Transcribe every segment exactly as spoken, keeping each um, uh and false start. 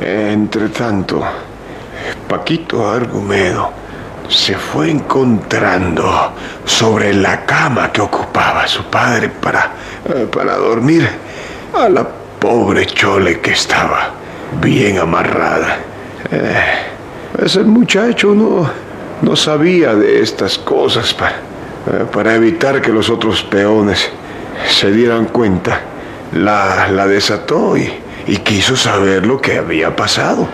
Entre tanto, Paquito Argumedo se fue encontrando sobre la cama que ocupaba su padre para, para dormir a la pobre Chole que estaba bien amarrada. Eh, pues el muchacho no, no sabía de estas cosas para, para evitar que los otros peones se dieran cuenta. La, la desató y, y quiso saber lo que había pasado.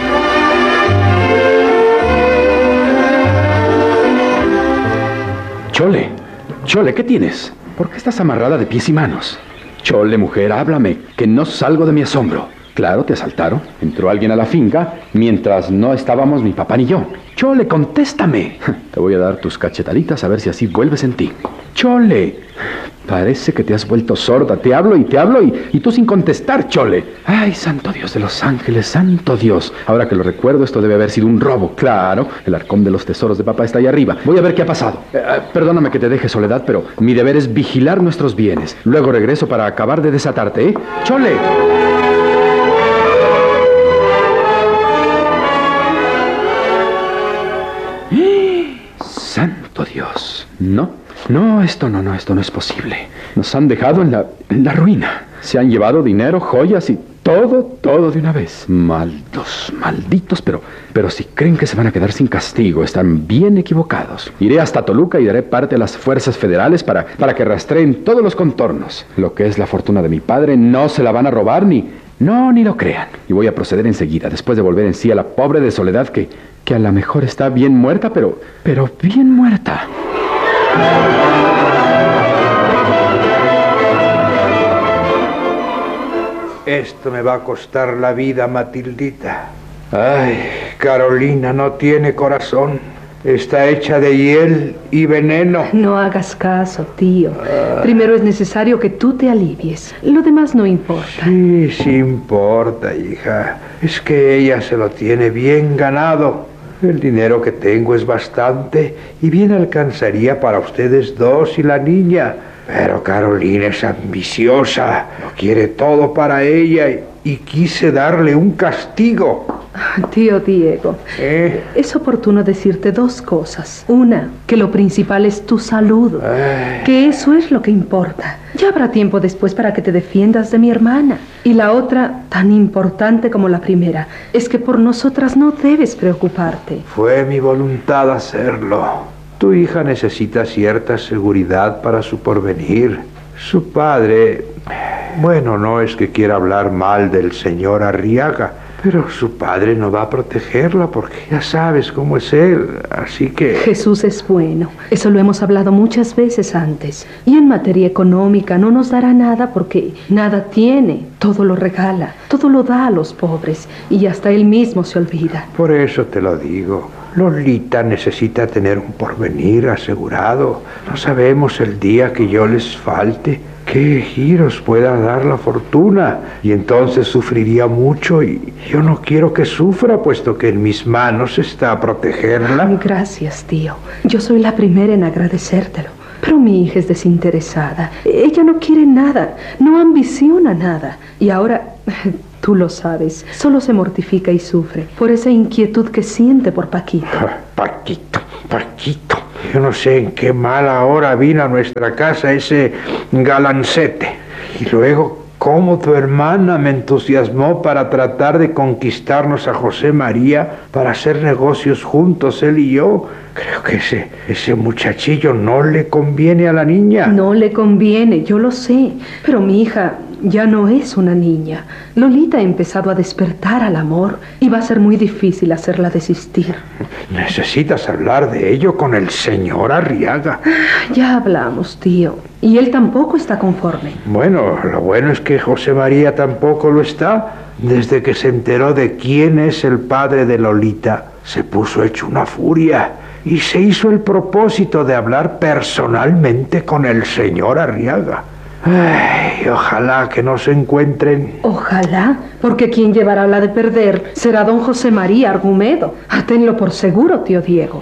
Chole, Chole, ¿qué tienes? ¿Por qué estás amarrada de pies y manos? Chole, mujer, háblame, que no salgo de mi asombro. Claro, te asaltaron. Entró alguien a la finca mientras no estábamos mi papá ni yo. Chole, contéstame. Te voy a dar tus cachetaditas a ver si así vuelves en ti. Chole, parece que te has vuelto sorda. Te hablo y te hablo y, y tú sin contestar, Chole. Ay, santo Dios de los ángeles, santo Dios. Ahora que lo recuerdo, esto debe haber sido un robo. Claro, el arcón de los tesoros de papá está ahí arriba. Voy a ver qué ha pasado. Eh, perdóname que te deje, Soledad, pero mi deber es vigilar nuestros bienes. Luego regreso para acabar de desatarte, ¿eh? ¡Chole! ¡Santo Dios! No, no, esto no, no, esto no es posible. Nos han dejado en la, en la ruina. Se han llevado dinero, joyas y todo, todo de una vez. Maldos, malditos, pero, pero si creen que se van a quedar sin castigo, están bien equivocados. Iré hasta Toluca y daré parte a las fuerzas federales para, para que rastreen todos los contornos. Lo que es la fortuna de mi padre no se la van a robar ni... No, ni lo crean. Y voy a proceder enseguida, después de volver en sí a la pobre de Soledad que, que a lo mejor está bien muerta, pero, pero bien muerta. Esto me va a costar la vida, Matildita. Ay, Carolina no tiene corazón. Está hecha de hiel y veneno. No hagas caso, tío. Ah. Primero es necesario que tú te alivies. Lo demás no importa. Sí, sí importa, hija. Es que ella se lo tiene bien ganado. El dinero que tengo es bastante y bien alcanzaría para ustedes dos y la niña. Pero Carolina es ambiciosa. Lo quiere todo para ella y, y quise darle un castigo. Tío Diego, ¿Eh? es oportuno decirte dos cosas. Una, que lo principal es tu salud, Ay. que eso es lo que importa. Ya habrá tiempo después para que te defiendas de mi hermana. Y la otra, tan importante como la primera, es que por nosotras no debes preocuparte. Fue mi voluntad hacerlo. Tu hija necesita cierta seguridad para su porvenir. Su padre, bueno, no es que quiera hablar mal del señor Arriaga, pero su padre no va a protegerla porque ya sabes cómo es él, así que... Jesús es bueno, eso lo hemos hablado muchas veces antes. Y en materia económica no nos dará nada porque nada tiene, todo lo regala, todo lo da a los pobres y hasta él mismo se olvida. Por eso te lo digo, Lolita necesita tener un porvenir asegurado. No sabemos el día que yo les falte, qué giros pueda dar la fortuna, y entonces sufriría mucho y yo no quiero que sufra, puesto que en mis manos está protegerla. Gracias, tío. Yo soy la primera en agradecértelo. Pero mi hija es desinteresada. Ella no quiere nada, no ambiciona nada. Y ahora, tú lo sabes, solo se mortifica y sufre por esa inquietud que siente por Paquito. Paquito, Paquito. Yo no sé en qué mala hora vino a nuestra casa ese galancete. Y luego, cómo tu hermana me entusiasmó para tratar de conquistarnos a José María para hacer negocios juntos, él y yo. Creo que ese, ese muchachillo no le conviene a la niña. No le conviene, yo lo sé. Pero mi hija ya no es una niña. Lolita ha empezado a despertar al amor y va a ser muy difícil hacerla desistir. Necesitas hablar de ello con el señor Arriaga. Ya hablamos, tío. Y él tampoco está conforme. Bueno, lo bueno es que José María tampoco lo está. Desde que se enteró de quién es el padre de Lolita, se puso hecho una furia y se hizo el propósito de hablar personalmente con el señor Arriaga. Ay, ojalá que no se encuentren. Ojalá, porque quien llevará la de perder será don José María Argumedo. Tenlo por seguro, tío Diego.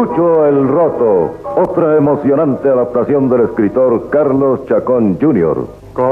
Chucho el Roto, otra emocionante adaptación del escritor Carlos Chacón junior